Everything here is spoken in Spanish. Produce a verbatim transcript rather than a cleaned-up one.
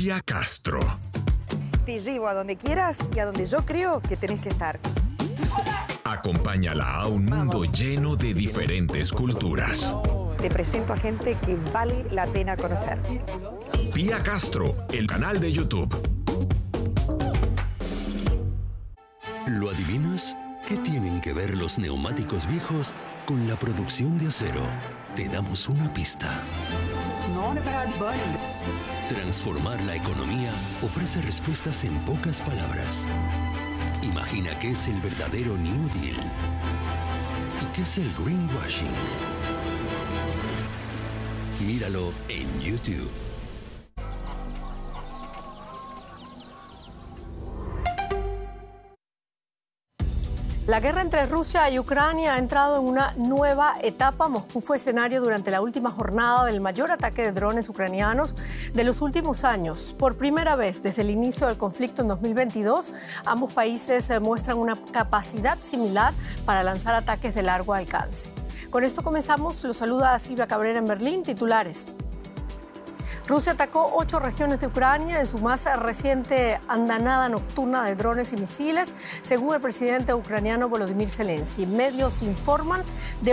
Pía Castro. Te llevo a donde quieras y a donde yo creo que tenés que estar. Acompáñala a un mundo Vamos. lleno de diferentes culturas. Te presento a gente que vale la pena conocer. Pía Castro, el canal de YouTube. ¿Lo adivinas? ¿Qué tienen que ver los neumáticos viejos con la producción de acero? Te damos una pista. Transformar la economía ofrece respuestas en pocas palabras. Imagina qué es el verdadero New Deal y qué es el greenwashing. Míralo en YouTube. La guerra entre Rusia y Ucrania ha entrado en una nueva etapa. Moscú fue escenario durante la última jornada del mayor ataque de drones ucranianos de los últimos años. Por primera vez desde el inicio del conflicto en dos mil veintidós, ambos países muestran una capacidad similar para lanzar ataques de largo alcance. Con esto comenzamos. Los saluda Silvia Cabrera en Berlín. Titulares. Rusia atacó ocho regiones de Ucrania en su más reciente andanada nocturna de drones y misiles, según el presidente ucraniano Volodymyr Zelensky. Medios informan de